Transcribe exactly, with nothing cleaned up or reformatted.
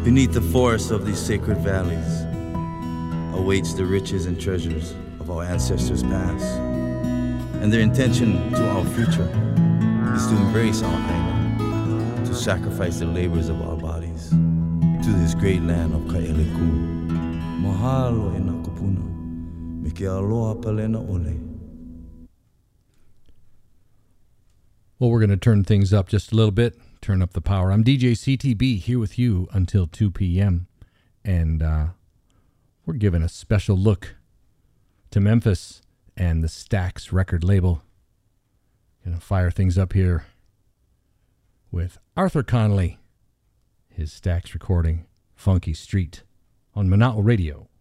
Beneath the forests of these sacred valleys awaits the riches and treasures of our ancestors past. And their intention to our future is to embrace our Aina, to sacrifice the labors of our bodies to this great land of Kaeleku. Mahalo e nā kupuna, me ke aloha palena ole. Well, we're going to turn things up just a little bit, turn up the power. I'm D J C T B here with you until two p.m. And uh, we're giving a special look to Memphis and the Stax record label. Gonna fire things up here with Arthur Conley, his Stax recording, Funky Street, on Mana'o Radio.